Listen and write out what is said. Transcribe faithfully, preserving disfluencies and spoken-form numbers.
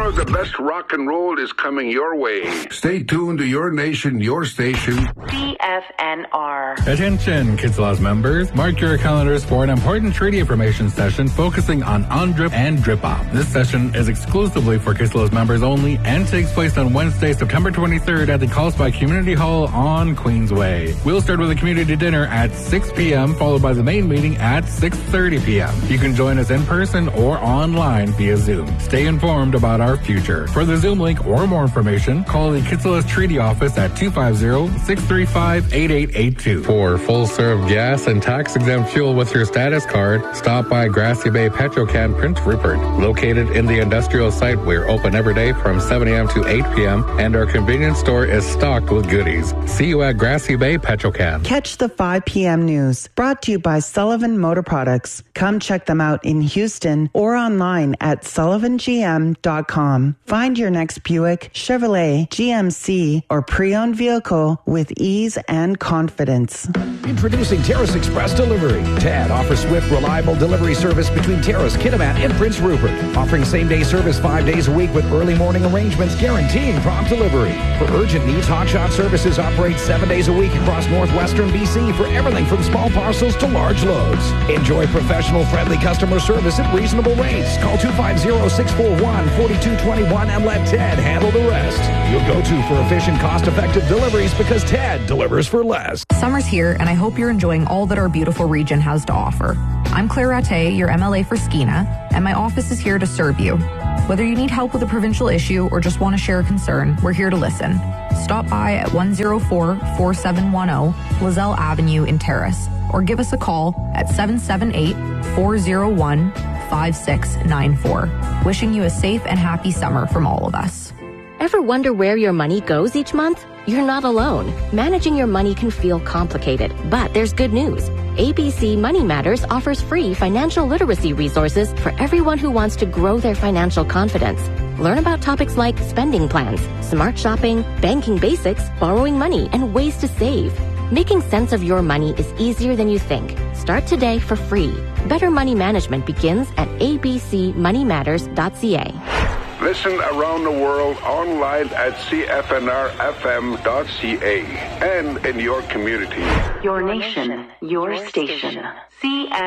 of the best rock and roll is coming your way. Stay tuned to Your Nation, Your Station. C F N R. Attention, Kitsilah's members. Mark your calendars for an important treaty information session focusing on on-drip and drip-off. This session is exclusively for Kitsilah's members only and takes place on Wednesday, September twenty-third at the Carlsbad Community Hall on Queensway. We'll start with a community dinner at six p.m. followed by the main meeting at six thirty p.m. You can join us in person or online via Zoom. Stay informed about our future. For the Zoom link or more information, call the Kitsilah's Treaty Office at two five zero, six three five, eight eight eight two. For full-serve gas and tax-exempt fuel with your status card, stop by Grassy Bay Petrocan Prince Rupert. Located in the industrial site, we're open every day from seven a.m. to eight p.m. and our convenience store is stocked with goodies. See you at Grassy Bay Petrocan. Catch the five p.m. news, brought to you by Sullivan Motor Products. Come check them out in Houston or online at sullivan g m dot com. Find your next Buick, Chevrolet, G M C, or pre-owned vehicle with ease and confidence. Introducing Terrace Express Delivery. Ted offers swift, reliable delivery service between Terrace, Kitimat, and Prince Rupert. Offering same-day service five days a week with early morning arrangements guaranteeing prompt delivery. For urgent needs, Hotshot Services operates seven days a week across northwestern B C for everything from small parcels to large loads. Enjoy professional, friendly customer service at reasonable rates. Call two five zero, six four one, four two two one and let Ted handle the rest. You'll go to for efficient, cost-effective deliveries because Ted delivers for less. Summer's here, and I hope you're enjoying all that our beautiful region has to offer. I'm Claire Rattay, your M L A for Skeena, and my office is here to serve you. Whether you need help with a provincial issue or just want to share a concern, we're here to listen. Stop by at one oh four, four seven one oh Lozelle Avenue in Terrace, or give us a call at seven seven eight, four oh one, five six nine four. Wishing you a safe and happy summer from all of us. Ever wonder where your money goes each month? You're not alone. Managing your money can feel complicated, but there's good news. A B C Money Matters offers free financial literacy resources for everyone who wants to grow their financial confidence. Learn about topics like spending plans, smart shopping, banking basics, borrowing money, and ways to save. Making sense of your money is easier than you think. Start today for free. Better money management begins at a b c money matters dot c a. Listen around the world online at c f n r f m dot c a and in your community. Your nation, your station. C F